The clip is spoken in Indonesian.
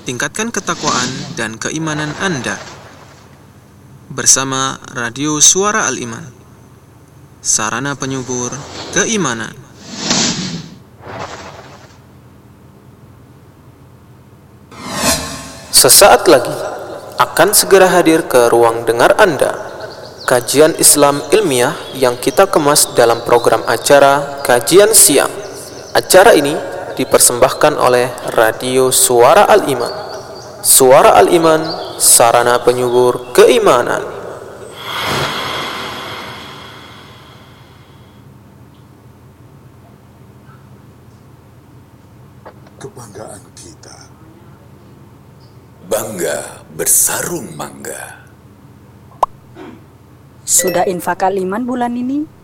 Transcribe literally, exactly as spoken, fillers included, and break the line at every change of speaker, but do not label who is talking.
tingkatkan ketakwaan dan keimanan Anda. Bersama Radio Suara Al-Iman, sarana penyubur keimanan. Sesaat lagi akan segera hadir ke ruang dengar Anda, kajian Islam ilmiah yang kita kemas dalam program acara Kajian Siang. Acara ini dipersembahkan oleh Radio Suara Al-Iman. Suara Al-Iman, sarana penyubur keimanan.
Kebanggaan kita.
Bangga bersarung mangga.
Sudah infak Al-Iman bulan ini?